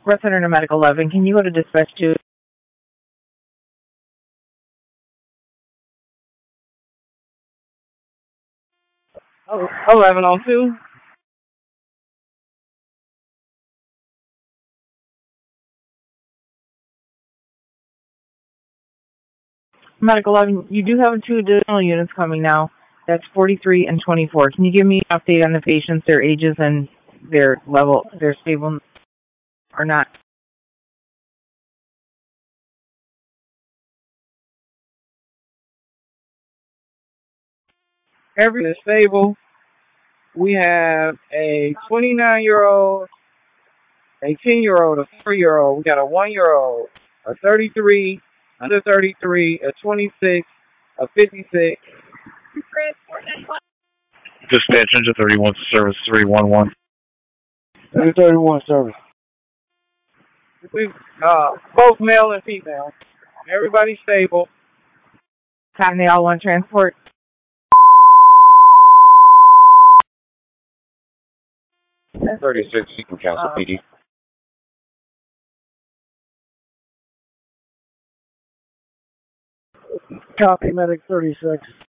Northwest Center to Medical 11. Can you go to dispatch 2? Oh, 1102. Medical 11, you do have 2 additional units coming now. That's 43 and 24. Can you give me an update on the patients, their ages, and their level, their stable or not? Everything is stable. We have a 29-year-old, a 10-year-old, a 4-year-old. We got a 1-year-old, a 33, under 33, a 26, a 56. Dispatch engine 31 service 311. 31 service. We both male and female. Everybody's stable. Time they all want transport. 36, you can cancel PD. Copy, medic 36.